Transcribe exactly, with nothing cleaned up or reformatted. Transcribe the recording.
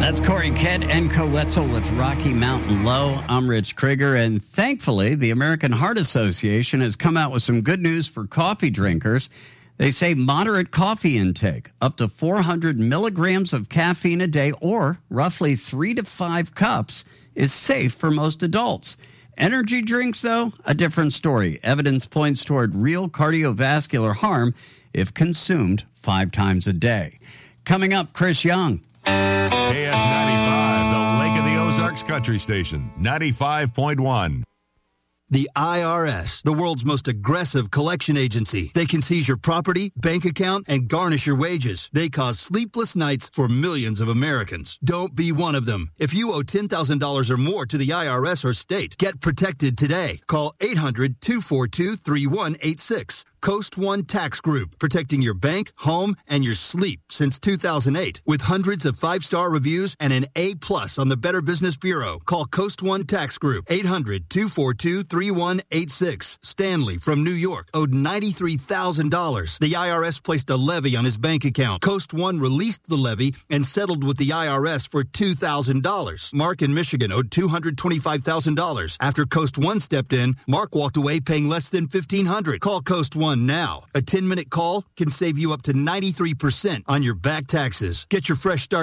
That's Corey Kett and Coetzel with Rocky Mountain Low. I'm Rich Krieger, and thankfully, the American Heart Association has come out with some good news for coffee drinkers. They say moderate coffee intake, up to four hundred milligrams of caffeine a day, or roughly three to five cups, is safe for most adults. Energy drinks, though, a different story. Evidence points toward real cardiovascular harm if consumed five times a day. Coming up, Chris Young. K S ninety-five, the Lake of the Ozarks Country Station, ninety-five point one. The I R S, the world's most aggressive collection agency. They can seize your property, bank account, and garnish your wages. They cause sleepless nights for millions of Americans. Don't be one of them. If you owe ten thousand dollars or more to the I R S or state, get protected today. Call eight hundred, two four two, three one eight six. Coast One Tax Group, protecting your bank, home, and your sleep since two thousand eight. With hundreds of five-star reviews and an A plus on the Better Business Bureau. Call Coast One Tax Group, eight hundred, two four two, three one eight six. Stanley from New York owed ninety-three thousand dollars. The I R S placed a levy on his bank account. Coast One released the levy and settled with the I R S for two thousand dollars. Mark in Michigan owed two hundred twenty-five thousand dollars. After Coast One stepped in, Mark walked away paying less than fifteen hundred dollars. Call Coast One now. A ten-minute call can save you up to ninety-three percent on your back taxes. Get your fresh start